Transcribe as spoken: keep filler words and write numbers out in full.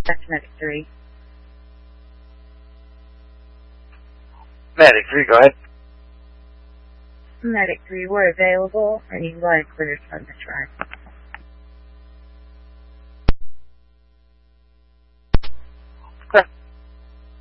That's Medic three. Medic three, go ahead. Medic three, we're available. Any live clears from the tribe.